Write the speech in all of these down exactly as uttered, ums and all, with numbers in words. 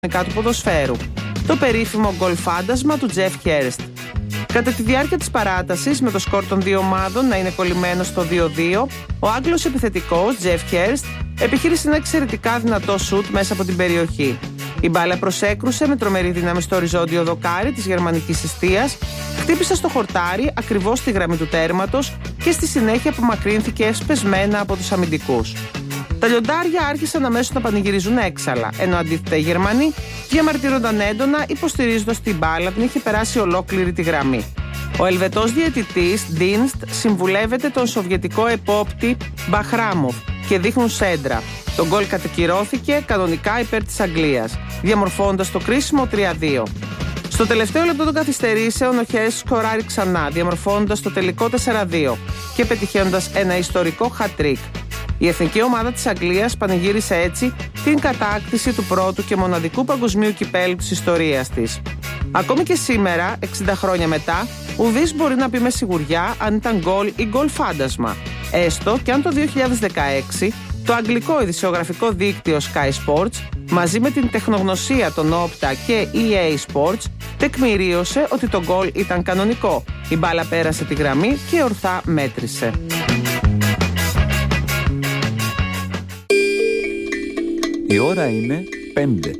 του ποδοσφαίρου, το περίφημο γκολ φάντασμα του Τζεφ Χέρστ. Κατά τη διάρκεια της παράτασης, με το σκορ των δύο ομάδων να είναι κολλημένο στο δύο δύο, ο Άγγλος επιθετικός Τζεφ Χέρστ επιχείρησε ένα εξαιρετικά δυνατό σουτ μέσα από την περιοχή. Η μπάλα προσέκρουσε με τρομερή δύναμη στο οριζόντιο δοκάρι της γερμανικής εστίας, χτύπησε στο χορτάρι ακριβώς στη γραμμή του τέρματος και στη συνέχεια απομακρύνθηκε σπεσμένα από τους αμυντικούς. Τα λιοντάρια άρχισαν αμέσως να πανηγυρίζουν έξαλα, ενώ αντίθετα οι Γερμανοί διαμαρτύρονταν έντονα, υποστηρίζοντας την μπάλα την είχε περάσει ολόκληρη τη γραμμή. Ο Ελβετός διαιτητής Dienst συμβουλεύεται τον σοβιετικό επόπτη Μπαχράμοφ και δείχνουν σέντρα. Το γκολ κατακυρώθηκε κανονικά υπέρ της Αγγλίας, διαμορφώνοντας το κρίσιμο τρία δύο. Στο τελευταίο λεπτό των καθυστερήσεων, ο Χέρστ σκοράρει ξανά, διαμορφώνοντας το τελικό τέσσερα δύο και πετυχαίνοντας ένα ιστορικό hat-trick. Η εθνική ομάδα της Αγγλίας πανηγύρισε έτσι την κατάκτηση του πρώτου και μοναδικού παγκοσμίου κυπέλλου της ιστορίας της. Ακόμη και σήμερα, εξήντα χρόνια μετά, ουδής μπορεί να πει με σιγουριά αν ήταν γκολ ή γκολ φάντασμα. Έστω και αν το δύο χιλιάδες δεκαέξι το αγγλικό ειδησιογραφικό δίκτυο Sky Sports μαζί με την τεχνογνωσία των Opta και ι έι Sports τεκμηρίωσε ότι το γκολ ήταν κανονικό. Η μπάλα πέρασε τη γραμμή και ορθά μέτρησε. Η ώρα είναι πέντε.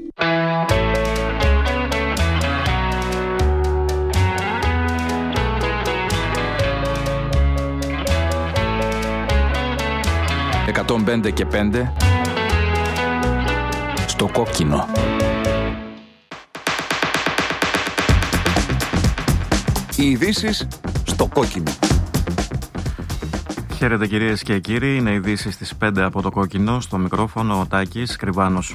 εκατόν πέντε και πέντε στο κόκκινο. Οι ειδήσεις στο κόκκινο. Χαίρετε κυρίες και κύριοι, είναι ειδήσεις στις πέντε από το κόκκινο, στο μικρόφωνο ο Τάκης Κρυβάνος.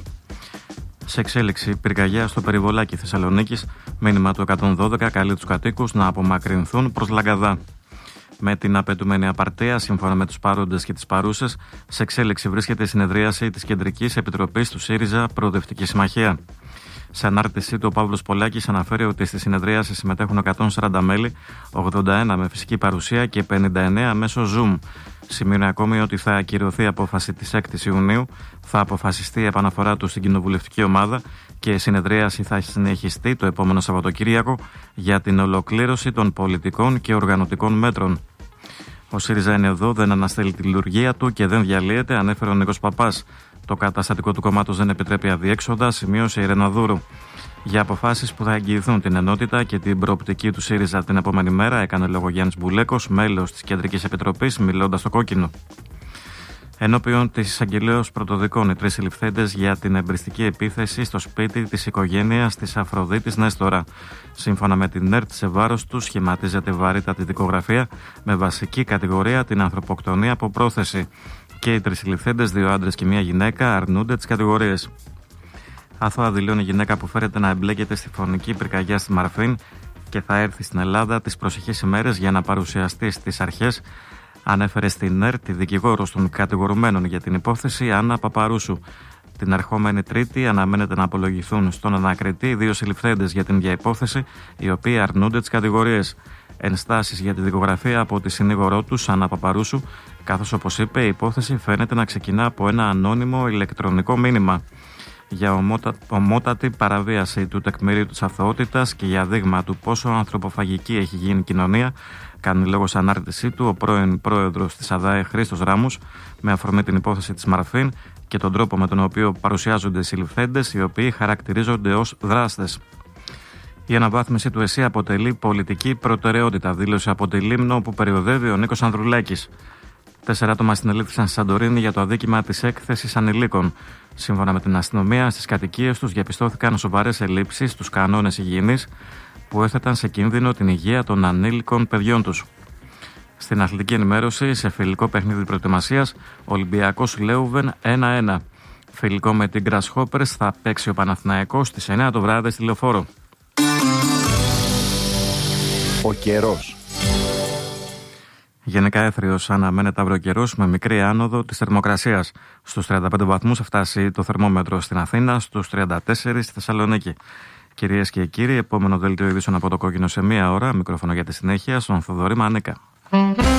Σε εξέλιξη, πυρκαγιά στο περιβολάκι Θεσσαλονίκης, μήνυμα του εκατόν δώδεκα καλεί τους κατοίκους να απομακρυνθούν προς Λαγκαδά. Με την απαιτούμενη απαρτία, σύμφωνα με τους παρόντες και τις παρούσες, σε εξέλιξη βρίσκεται η συνεδρίαση της Κεντρικής Επιτροπής του ΣΥΡΙΖΑ Προοδευτική Συμμαχία. Σε ανάρτησή του, ο Παύλος Πολάκης αναφέρει ότι στη συνεδρίαση συμμετέχουν εκατόν σαράντα μέλη, ογδόντα ένα με φυσική παρουσία και πενήντα εννέα μέσω Zoom. Σημειώνει ακόμη ότι θα ακυρωθεί η απόφαση της έκτη Ιουνίου, θα αποφασιστεί η επαναφορά του στην κοινοβουλευτική ομάδα και η συνεδρίαση θα συνεχιστεί το επόμενο Σαββατοκύριακο για την ολοκλήρωση των πολιτικών και οργανωτικών μέτρων. Ο ΣΥΡΙΖΑ είναι εδώ, δεν αναστέλει τη λειτουργία του και δεν διαλύεται, ανέφερε ο Νίκος Παπάς. Το καταστατικό του κομμάτους δεν επιτρέπει αδιέξοδα, σημείωσε η Ρεναδούρου. Για αποφάσεις που θα εγγυηθούν την ενότητα και την προοπτική του ΣΥΡΙΖΑ την επόμενη μέρα, έκανε λόγο Γιάννης Μπουλέκος, μέλος της Κεντρικής Επιτροπής, μιλώντας στο κόκκινο. Ενώπιον της εισαγγελέως πρωτοδικών, οι τρεις συλληφθέντες για την εμπριστική επίθεση στο σπίτι της οικογένειας της Αφροδίτης Νέστορα. Σύμφωνα με την ΕΡΤ, σε βάρος του σχηματίζεται βαρύτατη δικογραφία με βασική κατηγορία την ανθρωποκτονία από πρόθεση. Και οι τρεις συλληφθέντες, δύο άντρες και μία γυναίκα, αρνούνται τις κατηγορίες. Αθώα δηλώνει η γυναίκα που φέρεται να εμπλέκεται στη φωνική πυρκαγιά στη Μαρφίν και θα έρθει στην Ελλάδα τις προσεχείς ημέρες για να παρουσιαστεί στις αρχές, ανέφερε στην ΕΡΤ τη δικηγόρος των κατηγορουμένων για την υπόθεση, Άννα Παπαρούσου. Την ερχόμενη Τρίτη αναμένεται να απολογηθούν στον ανακριτή δύο συλληφθέντες για την ίδια υπόθεση, οι οποίοι αρνούνται τις κατηγορίες. Ενστάσεις για τη δικογραφία από τη συνήγορό τους, Άννα Παπαρούσου, καθώς όπως είπε η υπόθεση φαίνεται να ξεκινά από ένα ανώνυμο ηλεκτρονικό μήνυμα. Για ομότα, ομότατη παραβίαση του τεκμηρίου της αθωότητας και για δείγμα του πόσο ανθρωποφαγική έχει γίνει η κοινωνία, κάνει λόγο σε ανάρτησή του ο πρώην πρόεδρος της ΑΔΑΕ Χρήστος Ράμους, με αφορμή την υπόθεση της Μαρφίν και τον τρόπο με τον οποίο παρουσιάζονται οι συλληφθέντες, οι οποίοι χαρακτηρίζονται ως δράστες. Η αναβάθμιση του ΕΣΥ αποτελεί πολιτική προτεραιότητα, δήλωσε από τη Λίμνο που περιοδεύει ο Νίκος Ανδρουλάκης. Τέσσερα άτομα συνελήφθησαν στη Σαντορίνη για το αδίκημα της έκθεσης ανηλίκων. Σύμφωνα με την αστυνομία, στις κατοικίες τους διαπιστώθηκαν σοβαρές ελλείψεις στους κανόνες υγιεινής που έθεταν σε κίνδυνο την υγεία των ανήλικων παιδιών τους. Στην αθλητική ενημέρωση, σε φιλικό παιχνίδι προετοιμασίας, Ολυμπιακός Λέουβεν ένα ένα. Φιλικό με την Grasshoppers θα παίξει ο Παναθηναϊκός στις εννιά το βράδυ στη Λεωφόρο. Ο καιρός. Γενικά έθριος αναμένεται αύριο καιρός με μικρή άνοδο της θερμοκρασίας. Στους τριάντα πέντε βαθμούς θα φτάσει το θερμόμετρο στην Αθήνα, στους τριάντα τέσσερα στη Θεσσαλονίκη. Κυρίες και κύριοι, επόμενο δελτίο ειδήσεων από το κόκκινο σε μία ώρα. Μικρόφωνο για τη συνέχεια στον Θοδωρή Μανίκα.